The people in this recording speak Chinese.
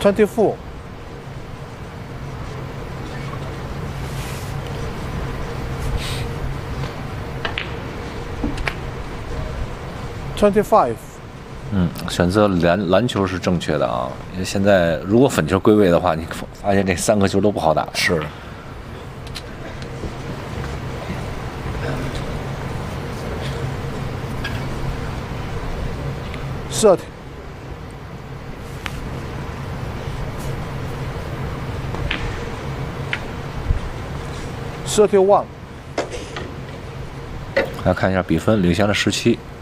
24. 25. 选择篮球是正确的啊。因为现在如果粉球归位的话，你发现这3个球都不好打。 是。30. 31. 来看一下比分，领先了17。